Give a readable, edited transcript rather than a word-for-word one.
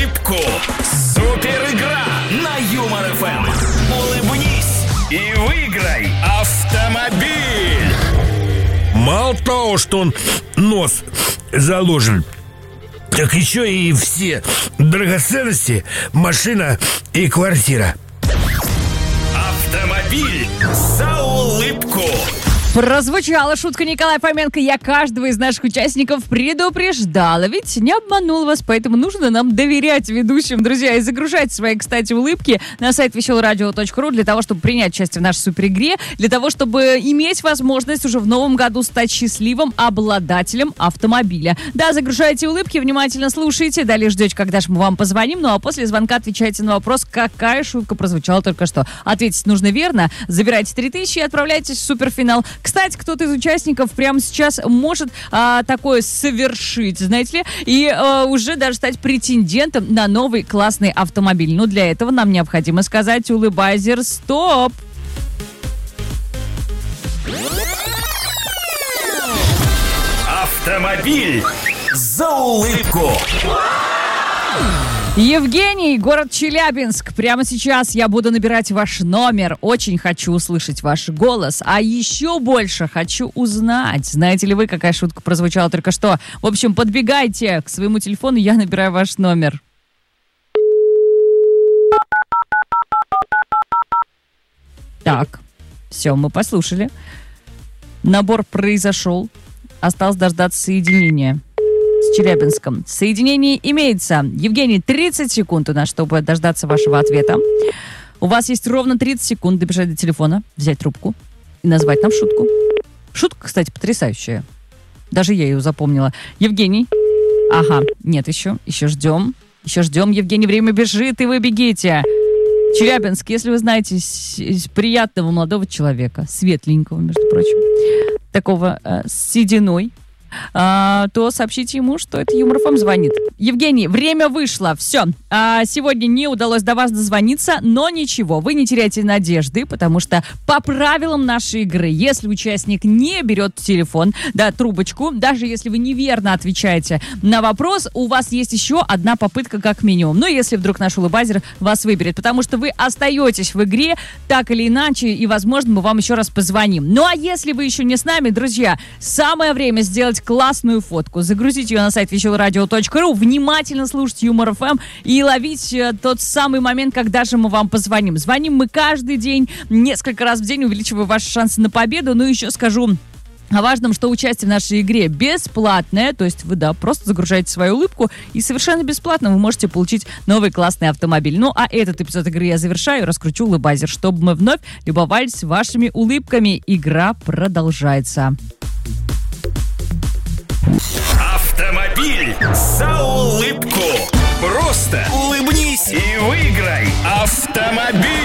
улыбку. Супер игра на Юмор ФМ. Улыбнись и выиграй автомобиль. Мало того, что он нос заложен, так еще и все драгоценности, машина и квартира. Автомобиль за улыбку. Прозвучала шутка Николая Фоменко. Я каждого из наших участников предупреждала. Ведь не обманул вас, поэтому нужно нам доверять ведущим, друзья. И загружать свои, кстати, улыбки на сайт веселорадио.ру для того, чтобы принять участие в нашей суперигре, для того, чтобы иметь возможность уже в новом году стать счастливым обладателем автомобиля. Да, загружайте улыбки, внимательно слушайте, далее ждете, когда же мы вам позвоним, ну а после звонка отвечайте на вопрос, какая шутка прозвучала только что. Ответить нужно верно, забирайте 3000 и отправляйтесь в суперфинал. Кстати, кто-то из участников прямо сейчас может такое совершить, знаете ли, и уже даже стать претендентом на новый классный автомобиль. Но для этого нам необходимо сказать улыбайзер «Стоп!». Автомобиль за улыбку. Евгений, город Челябинск. Прямо сейчас я буду набирать ваш номер. Очень хочу услышать ваш голос. А еще больше хочу узнать, знаете ли вы, какая шутка прозвучала только что. В общем, подбегайте к своему телефону, я набираю ваш номер. Так, все, мы послушали. Набор произошел. Осталось дождаться соединения с Челябинском. Соединение имеется. Евгений, 30 секунд у нас, чтобы дождаться вашего ответа. У вас есть ровно 30 секунд добежать до телефона, взять трубку и назвать нам шутку. Шутка, кстати, потрясающая. Даже я ее запомнила. Евгений. Ага, нет еще. Еще ждем. Еще ждем. Евгений, время бежит, и вы бегите. Челябинск, если вы знаете приятного молодого человека, светленького, между прочим, такого с сединой, то сообщите ему, что это Юмор ФМ звонит. Евгений, время вышло. Все. Сегодня не удалось до вас дозвониться, но ничего, вы не теряйте надежды, потому что по правилам нашей игры, если участник не берет телефон, да, трубочку, даже если вы неверно отвечаете на вопрос, у вас есть еще одна попытка как минимум. Ну, если вдруг наш улыбайзер вас выберет, потому что вы остаетесь в игре так или иначе, и, возможно, мы вам еще раз позвоним. Ну, а если вы еще не с нами, друзья, самое время сделать классную фотку, загрузить ее на сайт веселорадио.ру, внимательно слушать Юмор ФМ и ловить тот самый момент, когда же мы вам позвоним. Звоним мы каждый день, несколько раз в день, увеличивая ваши шансы на победу. Ну, еще скажу о важном, что участие в нашей игре бесплатное, то есть вы, да, просто загружаете свою улыбку и совершенно бесплатно вы можете получить новый классный автомобиль. Ну, а этот эпизод игры я завершаю, раскручу улыбайзер, чтобы мы вновь любовались вашими улыбками. Игра продолжается. Автомобиль за улыбку. Просто улыбнись и выиграй автомобиль.